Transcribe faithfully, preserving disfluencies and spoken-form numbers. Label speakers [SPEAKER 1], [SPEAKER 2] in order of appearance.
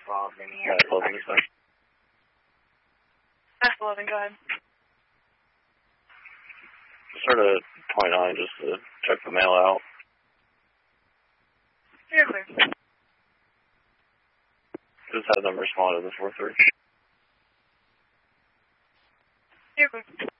[SPEAKER 1] Mass eleven, dispatch.
[SPEAKER 2] Mass eleven, go ahead.
[SPEAKER 1] Start at twenty-nine just to check the mail out.
[SPEAKER 2] You're clear.
[SPEAKER 1] Just had them respond to the four three.
[SPEAKER 2] You're clear.